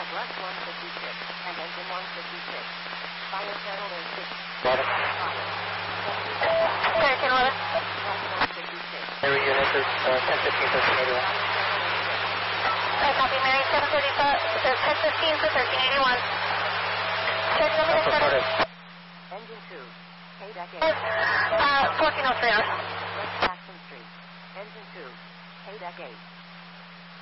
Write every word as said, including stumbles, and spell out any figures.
Flight left one fifty-six and engine one fifty-six. Fire channel is six. eleven. thirteen eleven. Left one fifty-six. Every unit is uh, ten fifteen, thirteen eighty-one. I copy Mary seven thirty-five, ten fifteen for thirteen eighty-one. Check number That's reported. Engine two. K deck eight. Uh, fourteen oh three. West Jackson Street. Engine two. K deck eight.